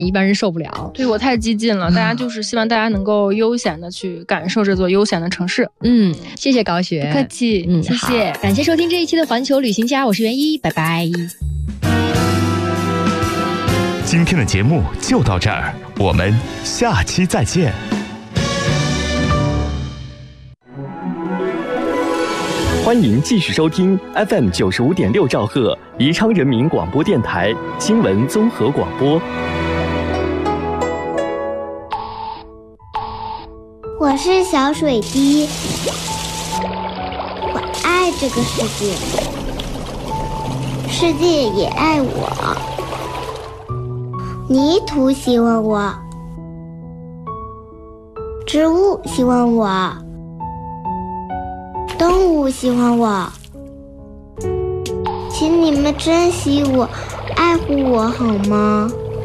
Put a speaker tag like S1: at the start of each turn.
S1: 一般人受不了。
S2: 对，我太激进了，大家就是希望大家能够悠闲的去感受这座悠闲的城市。
S1: 谢谢高雪，
S2: 不客气，谢谢，
S1: 感谢收听这一期的环球旅行家，我是袁一，拜拜。
S3: 今天的节目就到这儿，我们下期再见。
S4: 欢迎继续收听 FM 95.6兆赫宜昌人民广播电台新闻综合广播。
S5: 我是小水滴，我爱这个世界，世界也爱我。泥土喜欢我，植物喜欢我，动物喜欢我，请你们珍惜我，爱护我好吗？